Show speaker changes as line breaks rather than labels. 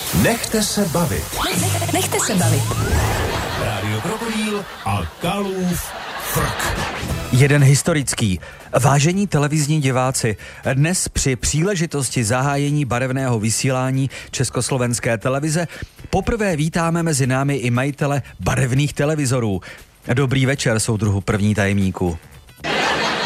Nechte se bavit.
Nechte se bavit.
Rádio Krokodýl a Kalův frk.
Jeden historický. Vážení televizní diváci, dnes při příležitosti zahájení barevného vysílání Československé televize poprvé vítáme mezi námi i majitele barevných televizorů. Dobrý večer, soudruhu první tajemníku.